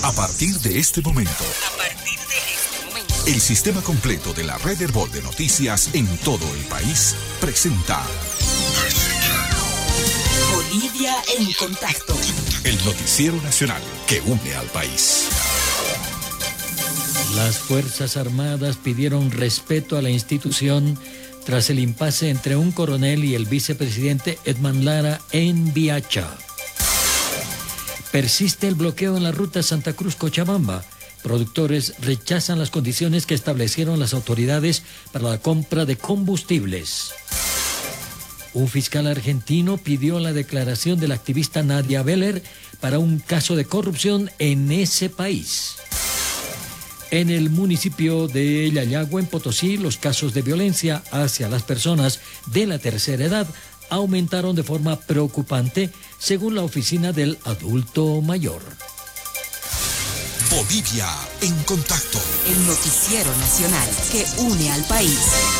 A partir de este momento, el sistema completo de la red Herbol de noticias en todo el país presenta Bolivia en contacto. El noticiero nacional que une al país. Las Fuerzas Armadas pidieron respeto a la institución tras el impasse entre un coronel y el vicepresidente Edman Lara en Biacha. Persiste el bloqueo en la ruta Santa Cruz-Cochabamba. Productores rechazan las condiciones que establecieron las autoridades para la compra de combustibles. Un fiscal argentino pidió la declaración de la activista Nadia Beller para un caso de corrupción en ese país. En el municipio de Yayagua, en Potosí, los casos de violencia hacia las personas de la tercera edad aumentaron de forma preocupante, según la Oficina del Adulto Mayor. Bolivia en contacto. El noticiero nacional que une al país.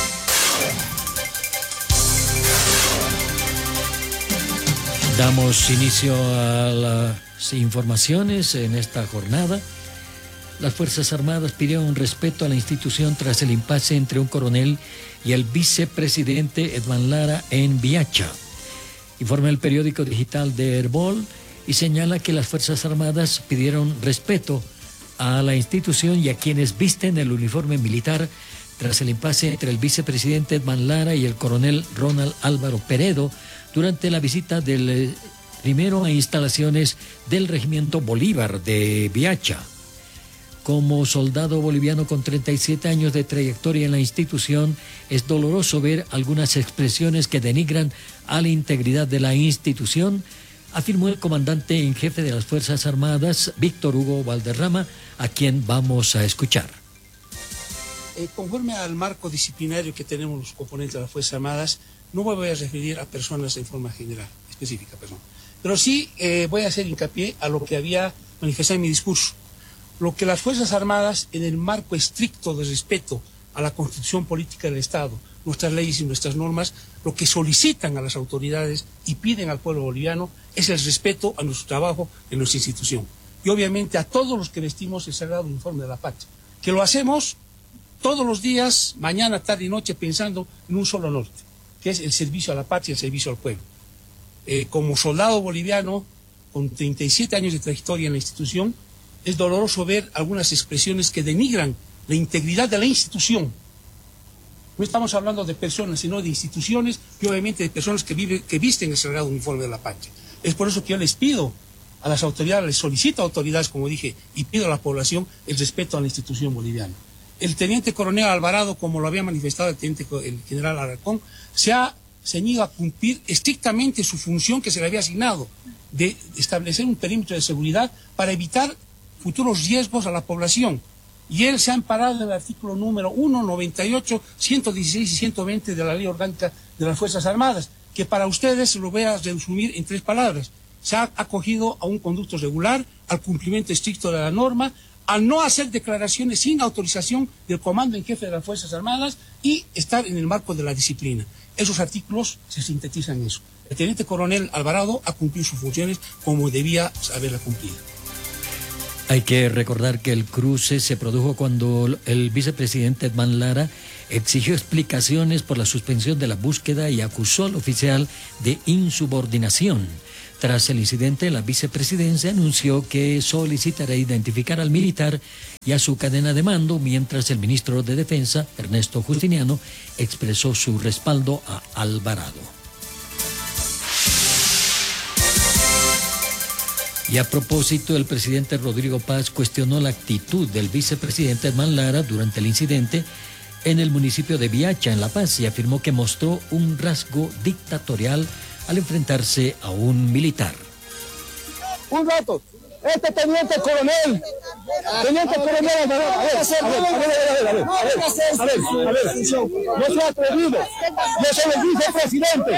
Damos inicio a las informaciones en esta jornada. Las Fuerzas Armadas pidieron respeto a la institución tras el impasse entre un coronel y el vicepresidente Edman Lara en Biacha. Informa el periódico digital de Herbol y señala que las Fuerzas Armadas pidieron respeto a la institución y a quienes visten el uniforme militar tras el impasse entre el vicepresidente Edman Lara y el coronel Ronald Álvaro Peredo durante la visita del primero a instalaciones del Regimiento Bolívar de Biacha. Como soldado boliviano con 37 años de trayectoria en la institución, es doloroso ver algunas expresiones que denigran a la integridad de la institución, afirmó el comandante en jefe de las Fuerzas Armadas, Víctor Hugo Valderrama, a quien vamos a escuchar. Conforme al marco disciplinario que tenemos los componentes de las Fuerzas Armadas, no me voy a referir a personas en forma general, específica, perdón. Pero sí voy a hacer hincapié a lo que había manifestado en mi discurso. Lo que las Fuerzas Armadas, en el marco estricto de respeto a la Constitución Política del Estado, nuestras leyes y nuestras normas, lo que solicitan a las autoridades y piden al pueblo boliviano es el respeto a nuestro trabajo en nuestra institución. Y obviamente a todos los que vestimos el sagrado uniforme de la patria, que lo hacemos todos los días, mañana, tarde y noche, pensando en un solo norte, que es el servicio a la patria, el servicio al pueblo. Como soldado boliviano, con 37 años de trayectoria en la institución, es doloroso ver algunas expresiones que denigran la integridad de la institución. No estamos hablando de personas, sino de instituciones y obviamente de personas que visten el sagrado uniforme de la patria. Es por eso que yo les pido a las autoridades, les solicito a autoridades, como dije, y pido a la población el respeto a la institución boliviana. El teniente coronel Alvarado, como lo había manifestado el general Alarcón, se ha ceñido a cumplir estrictamente su función que se le había asignado, de establecer un perímetro de seguridad para evitar futuros riesgos a la población. Y él se ha amparado en el artículo número 1, 98, 116 y 120 de la Ley Orgánica de las Fuerzas Armadas, que para ustedes lo voy a resumir en 3 palabras. Se ha acogido a un conducto regular, al cumplimiento estricto de la norma, al no hacer declaraciones sin autorización del comando en jefe de las Fuerzas Armadas y estar en el marco de la disciplina. Esos artículos se sintetizan en eso. El teniente coronel Alvarado ha cumplido sus funciones como debía haberla cumplido. Hay que recordar que el cruce se produjo cuando el vicepresidente Edman Lara exigió explicaciones por la suspensión de la búsqueda y acusó al oficial de insubordinación. Tras el incidente, la vicepresidencia anunció que solicitará identificar al militar y a su cadena de mando, mientras el ministro de Defensa, Ernesto Justiniano, expresó su respaldo a Alvarado. Y a propósito, el presidente Rodrigo Paz cuestionó la actitud del vicepresidente Edman Lara durante el incidente en el municipio de Biacha, en La Paz, y afirmó que mostró un rasgo dictatorial al enfrentarse a un militar. Un rato, este teniente coronel, a ver, no se ha atrevido, yo soy el vicepresidente,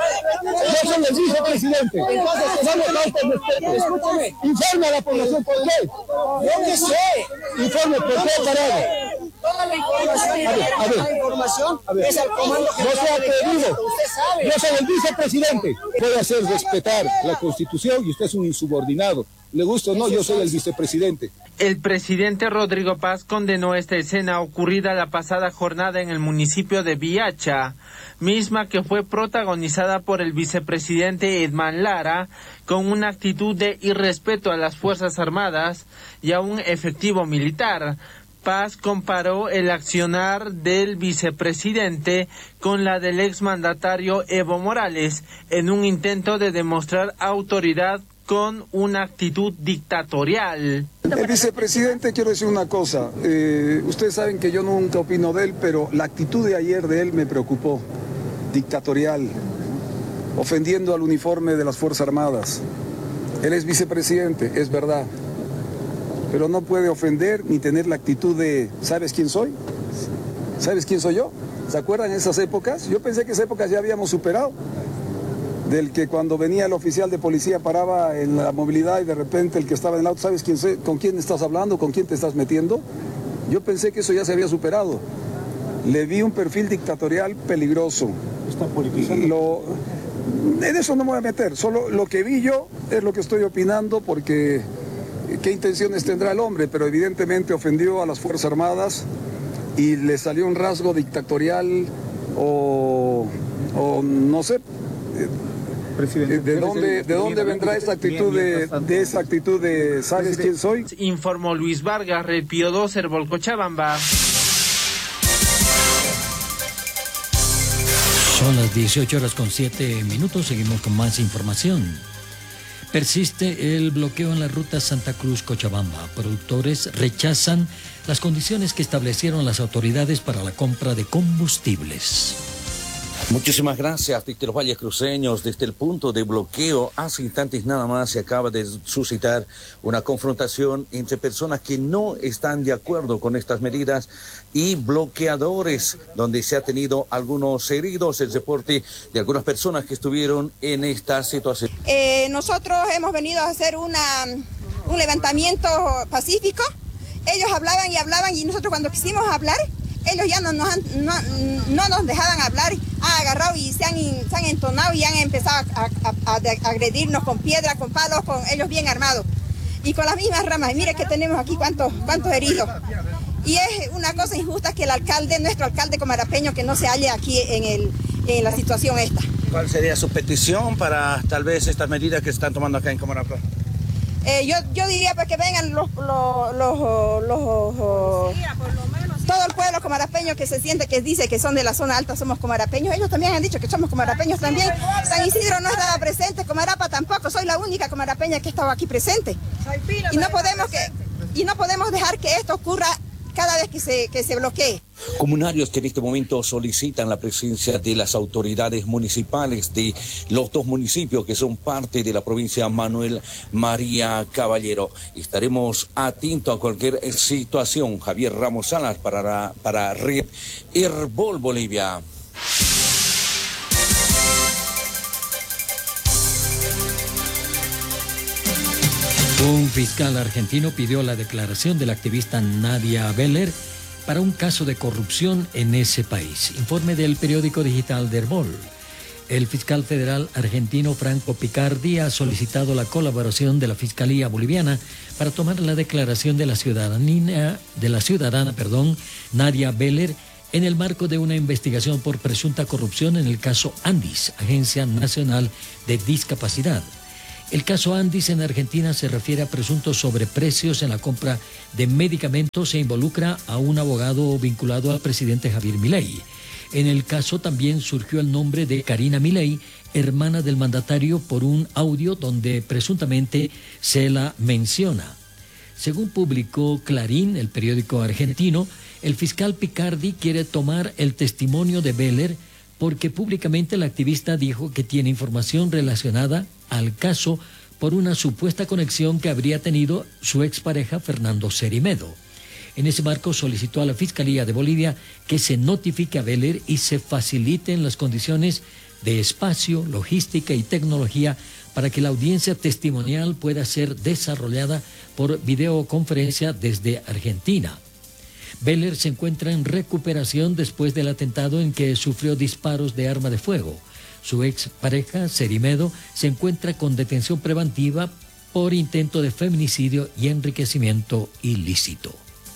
escúchame, informe a la población por qué, yo que sé, informe por qué parado. Toda la información es al comando que no se ha atrevido. Yo soy el vicepresidente. Puede hacer respetar la Constitución y usted es un insubordinado. Le gusta o no, yo soy el vicepresidente. El presidente Rodrigo Paz condenó esta escena ocurrida la pasada jornada en el municipio de Viacha, misma que fue protagonizada por el vicepresidente Edman Lara, con una actitud de irrespeto a las Fuerzas Armadas y a un efectivo militar. Paz comparó el accionar del vicepresidente con la del exmandatario Evo Morales en un intento de demostrar autoridad con una actitud dictatorial. El vicepresidente, quiero decir una cosa, ustedes saben que yo nunca opino de él, pero la actitud de ayer de él me preocupó, dictatorial, ofendiendo al uniforme de las Fuerzas Armadas. Él es vicepresidente, es verdad, pero no puede ofender ni tener la actitud de, ¿sabes quién soy? ¿Sabes quién soy yo? ¿Se acuerdan de esas épocas? Yo pensé que esas épocas ya habíamos superado. Del que cuando venía el oficial de policía paraba en la movilidad y de repente el que estaba en el auto, ¿sabes quién soy? ¿Con quién estás hablando? ¿Con quién te estás metiendo? Yo pensé que eso ya se había superado. Le vi un perfil dictatorial peligroso. Está politizando. En eso no me voy a meter, solo lo que vi yo es lo que estoy opinando porque qué intenciones tendrá el hombre, pero evidentemente ofendió a las Fuerzas Armadas y le salió un rasgo dictatorial o no sé. ¿De dónde vendrá esa actitud de ¿sabes quién soy? Informó Luis Vargas, Red Pío 2, Herbol Cochabamba. Son las 18:07. Seguimos con más información. Persiste el bloqueo en la ruta Santa Cruz-Cochabamba. Productores rechazan las condiciones que establecieron las autoridades para la compra de combustibles. Muchísimas gracias desde los valles cruceños, desde el punto de bloqueo. Hace instantes nada más se acaba de suscitar una confrontación entre personas que no están de acuerdo con estas medidas y bloqueadores, donde se ha tenido algunos heridos, el reporte de algunas personas que estuvieron en esta situación. Nosotros hemos venido a hacer un levantamiento pacífico. Ellos hablaban y nosotros cuando quisimos hablar, ellos ya no nos dejaban hablar, han agarrado y se han entonado y han empezado a agredirnos con piedras, con palos, con ellos bien armados y con las mismas ramas. Mire que tenemos aquí cuántos heridos. Y es una cosa injusta que nuestro alcalde comarapeño, que no se halle aquí en la situación esta. ¿Cuál sería su petición para tal vez estas medidas que se están tomando acá en Comarapa? Yo diría pues que vengan todo el pueblo comarapeño que se siente, que dice que son de la zona alta, somos comarapeños. Ellos también han dicho que somos comarapeños también. San Isidro no estaba presente, Comarapa tampoco. Soy la única comarapeña que estaba aquí presente. Y no podemos dejar que esto ocurra cada vez que se bloquee. Comunarios que en este momento solicitan la presencia de las autoridades municipales de los dos municipios que son parte de la provincia Manuel María Caballero. Estaremos atentos a cualquier situación. Javier Ramos Salas para Red Herbol Bolivia. Un fiscal argentino pidió la declaración de la activista Nadia Beller para un caso de corrupción en ese país. Informe del periódico digital de Herbol. El fiscal federal argentino Franco Picardi ha solicitado la colaboración de la Fiscalía Boliviana para tomar la declaración de la ciudadana, Nadia Beller, en el marco de una investigación por presunta corrupción en el caso Andis, Agencia Nacional de Discapacidad. El caso Andis en Argentina se refiere a presuntos sobreprecios en la compra de medicamentos e involucra a un abogado vinculado al presidente Javier Milei. En el caso también surgió el nombre de Karina Milei, hermana del mandatario, por un audio donde presuntamente se la menciona. Según publicó Clarín, el periódico argentino, el fiscal Picardi quiere tomar el testimonio de Beller porque públicamente la activista dijo que tiene información relacionada al caso por una supuesta conexión que habría tenido su expareja Fernando Cerimedo. En ese marco solicitó a la Fiscalía de Bolivia que se notifique a Beller y se faciliten las condiciones de espacio, logística y tecnología para que la audiencia testimonial pueda ser desarrollada por videoconferencia desde Argentina. Beller se encuentra en recuperación después del atentado en que sufrió disparos de arma de fuego. Su expareja, Cerimedo, se encuentra con detención preventiva por intento de feminicidio y enriquecimiento ilícito.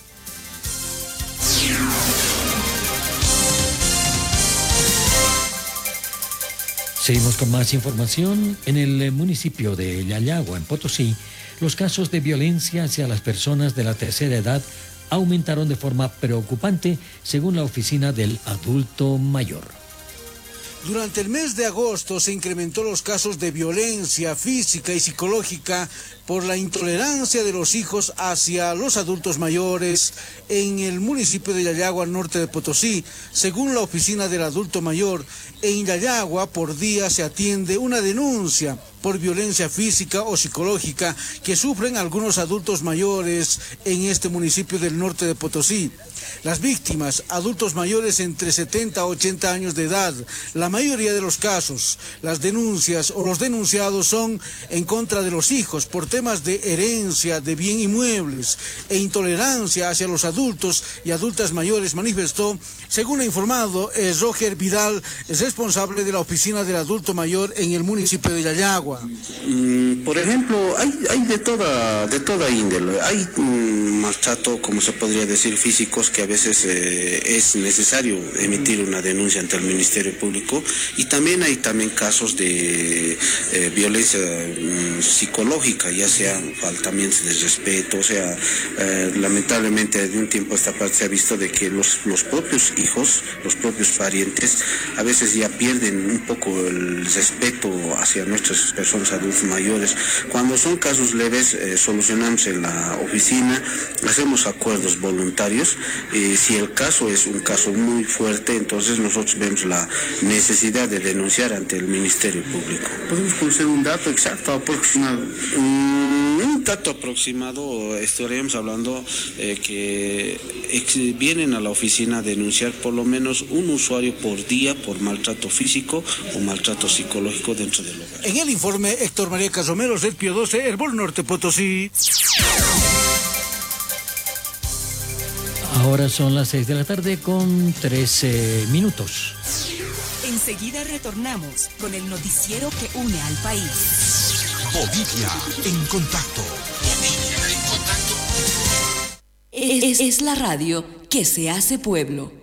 Seguimos con más información. En el municipio de Yayagua, en Potosí, los casos de violencia hacia las personas de la tercera edad aumentaron de forma preocupante, según la Oficina del Adulto Mayor. Durante el mes de agosto se incrementó los casos de violencia física y psicológica por la intolerancia de los hijos hacia los adultos mayores en el municipio de Yayagua, al norte de Potosí. Según la Oficina del Adulto Mayor, en Yayagua por día se atiende una denuncia por violencia física o psicológica que sufren algunos adultos mayores en este municipio del norte de Potosí. Las víctimas, adultos mayores entre 70 a 80 años de edad. La mayoría de los casos, las denuncias o los denunciados son en contra de los hijos por temas de herencia de bien inmuebles e intolerancia hacia los adultos y adultas mayores, manifestó, según ha informado Roger Vidal, es responsable de la Oficina del Adulto Mayor en el municipio de Yayagua. Por ejemplo, hay de toda índole. Hay maltrato, como se podría decir, físicos, que a veces es necesario emitir una denuncia ante el Ministerio Público, y también hay casos de violencia psicológica, ya sea faltamientos de respeto, o sea, lamentablemente de un tiempo a esta parte se ha visto de que los propios hijos, los propios parientes, a veces ya pierden un poco el respeto hacia nuestras personas adultos mayores. Cuando son casos leves, solucionamos en la oficina, hacemos acuerdos voluntarios. Si el caso es un caso muy fuerte, entonces nosotros vemos la necesidad de denunciar ante el Ministerio Público. ¿Podemos conocer un dato exacto, aproximado? Un dato aproximado, estaríamos hablando que vienen a la oficina a denunciar por lo menos un usuario por día por maltrato físico o maltrato psicológico dentro del hogar. En el informe, Héctor María Casomero, Red Pío 12, Herbol Norte Potosí. Ahora son las 6 de la tarde con 13 minutos. Enseguida retornamos con el noticiero que une al país. Bolivia en contacto. Es la radio que se hace pueblo.